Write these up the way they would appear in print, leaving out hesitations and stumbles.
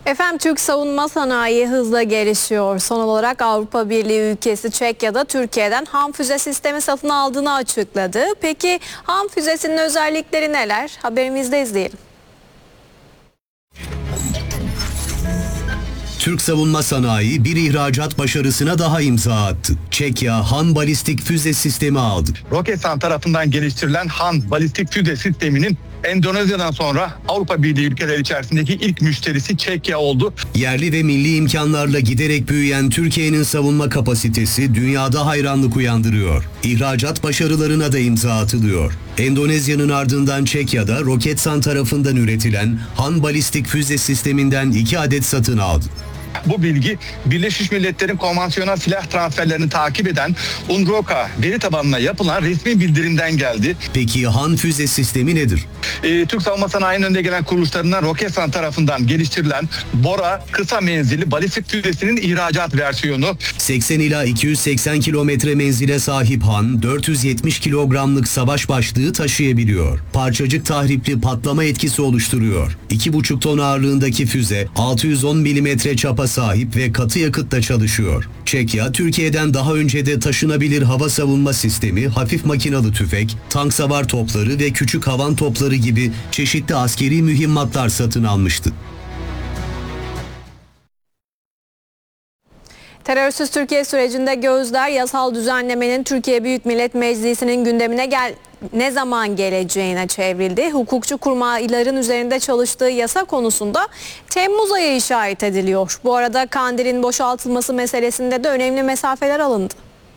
Efendim, Türk savunma sanayi hızla gelişiyor. Son olarak Avrupa Birliği ülkesi Çekya'da Türkiye'den HAM füze sistemi satın aldığını açıkladı. Peki HAM füzesinin özellikleri neler? Haberimizde izleyelim. Türk savunma sanayi bir ihracat başarısına daha imza attı. Çekya, Han balistik füze sistemi aldı. Roketsan tarafından geliştirilen Han balistik füze sisteminin Endonezya'dan sonra Avrupa Birliği ülkeleri içerisindeki ilk müşterisi Çekya oldu. Yerli ve milli imkanlarla giderek büyüyen Türkiye'nin savunma kapasitesi dünyada hayranlık uyandırıyor. İhracat başarılarına da imza atılıyor. Endonezya'nın ardından Çekya'da Roketsan tarafından üretilen Han balistik füze sisteminden 2 adet satın aldı. Bu bilgi Birleşmiş Milletler'in konvansiyonel silah transferlerini takip eden UNRWA veri tabanına yapılan resmi bildirimden geldi. Peki Han füze sistemi nedir? Türk savunma sanayinin önde gelen kuruluşlarından Roketsan tarafından geliştirilen Bora kısa menzilli balistik füzesinin ihracat versiyonu. 80 ila 280 kilometre menzile sahip Han, 470 kilogramlık savaş başlığı taşıyabiliyor. Parçacık tahripli patlama etkisi oluşturuyor. 2,5 ton ağırlığındaki füze 610 milimetre çapa sahip ve katı yakıtla çalışıyor. Çekya, Türkiye'den daha önce de taşınabilir hava savunma sistemi, hafif makinalı tüfek, tank savar topları ve küçük havan topları gibi çeşitli askeri mühimmatlar satın almıştı. Terörsüz Türkiye sürecinde gözler yasal düzenlemenin Türkiye Büyük Millet Meclisi'nin gündemine ne zaman geleceğine çevrildi. Hukukçu kurmayların üzerinde çalıştığı yasa konusunda Temmuz ayı işaret ediliyor. Bu arada Kandil'in boşaltılması meselesinde de önemli mesafeler alındı.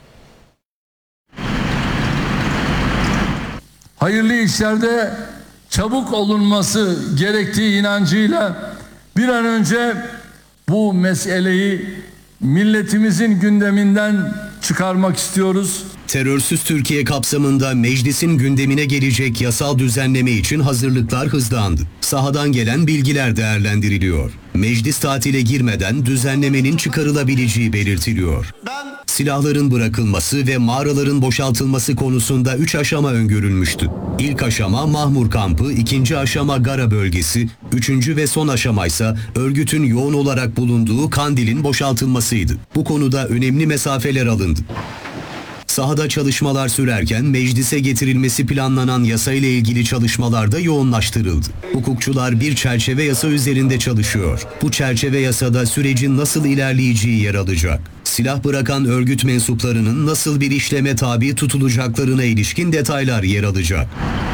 Hayırlı işlerde çabuk olunması gerektiği inancıyla bir an önce bu meseleyi milletimizin gündeminden çıkarmak istiyoruz. Terörsüz Türkiye kapsamında meclisin gündemine gelecek yasal düzenleme için hazırlıklar hızlandı. Sahadan gelen bilgiler değerlendiriliyor. Meclis tatile girmeden düzenlemenin çıkarılabileceği belirtiliyor. Silahların bırakılması ve mağaraların boşaltılması konusunda 3 aşama öngörülmüştü. İlk aşama Mahmur Kampı, ikinci aşama Gara bölgesi, üçüncü ve son aşamaysa örgütün yoğun olarak bulunduğu Kandil'in boşaltılmasıydı. Bu konuda önemli mesafeler alındı. Sahada çalışmalar sürerken meclise getirilmesi planlanan yasa ile ilgili çalışmalar da yoğunlaştırıldı. Hukukçular bir çerçeve yasa üzerinde çalışıyor. Bu çerçeve yasada sürecin nasıl ilerleyeceği yer alacak. Silah bırakan örgüt mensuplarının nasıl bir işleme tabi tutulacaklarına ilişkin detaylar yer alacak.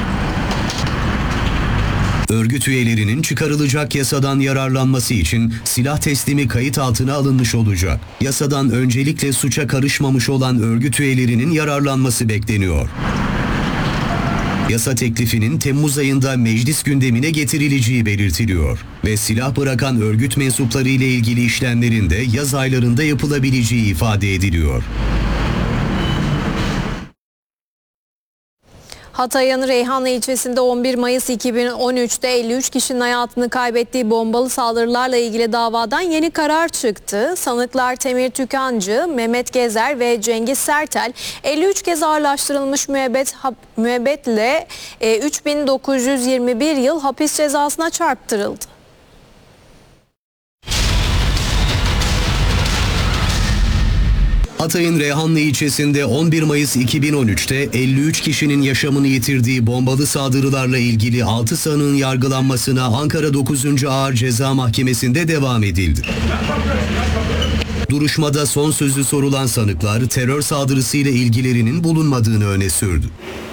Örgüt üyelerinin çıkarılacak yasadan yararlanması için silah teslimi kayıt altına alınmış olacak. Yasadan öncelikle suça karışmamış olan örgüt üyelerinin yararlanması bekleniyor. Yasa teklifinin Temmuz ayında meclis gündemine getirileceği belirtiliyor ve silah bırakan örgüt mensupları ile ilgili işlemlerin de yaz aylarında yapılabileceği ifade ediliyor. Hatay'ın Reyhanlı ilçesinde 11 Mayıs 2013'te 53 kişinin hayatını kaybettiği bombalı saldırılarla ilgili davadan yeni karar çıktı. Sanıklar Temir Tükancı, Mehmet Gezer ve Cengiz Sertel 53 kez ağırlaştırılmış müebbetle 3921 yıl hapis cezasına çarptırıldı. Hatay'ın Reyhanlı ilçesinde 11 Mayıs 2013'te 53 kişinin yaşamını yitirdiği bombalı saldırılarla ilgili 6 sanığın yargılanmasına Ankara 9. Ağır Ceza Mahkemesi'nde devam edildi. Duruşmada son sözü sorulan sanıklar terör saldırısıyla ilgilerinin bulunmadığını öne sürdü.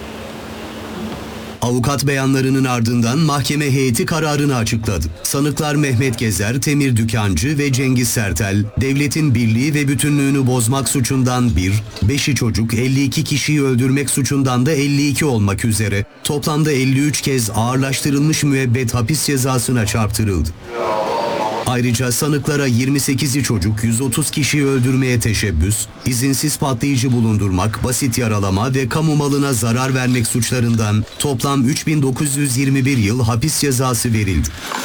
Avukat beyanlarının ardından mahkeme heyeti kararını açıkladı. Sanıklar Mehmet Gezer, Temir Tükancı ve Cengiz Sertel, devletin birliği ve bütünlüğünü bozmak suçundan 5'i çocuk, 52 kişiyi öldürmek suçundan da 52 olmak üzere toplamda 53 kez ağırlaştırılmış müebbet hapis cezasına çarptırıldı. Ayrıca sanıklara 28'i çocuk, 130 kişiyi öldürmeye teşebbüs, izinsiz patlayıcı bulundurmak, basit yaralama ve kamu malına zarar vermek suçlarından toplam 3921 yıl hapis cezası verildi.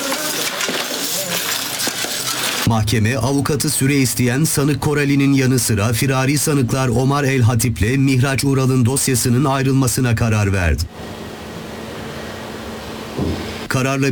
Mahkeme, avukatı süre isteyen sanık Korali'nin yanı sıra firari sanıklar Omar El Hatip'le Mihraç Ural'ın dosyasının ayrılmasına karar verdi. Kararla